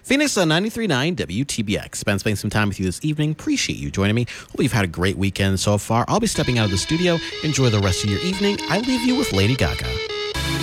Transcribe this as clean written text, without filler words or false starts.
Phoenix on 93.9 WTBX. Ben spending some time with you this evening. Appreciate you joining me. Hope you've had a great weekend so far. I'll be stepping out of the studio. Enjoy the rest of your evening. I leave you with Lady Gaga.